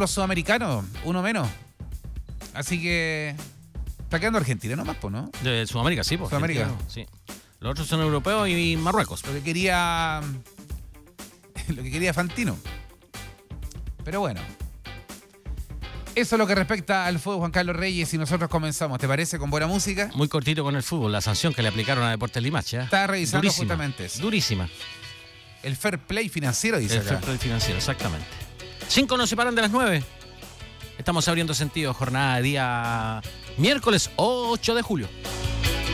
los sudamericanos, uno menos. Así que está quedando Argentina nomás, pues, ¿no? De Sudamérica, sí, pues. Sudamérica. Sí. Los otros son europeos y Marruecos. Lo que quería Fantino. Pero bueno. Eso es lo que respecta al fútbol, Juan Carlos Reyes, y nosotros comenzamos. ¿Te parece? Con buena música. Muy cortito con el fútbol, la sanción que le aplicaron a Deportes Limache. Estaba revisando Durísima, justamente eso. Durísima. El fair play financiero, dice El acá. fair play financiero, exactamente. 5 nos separan de las 9. Estamos abriendo sentido, jornada de día miércoles 8 de julio.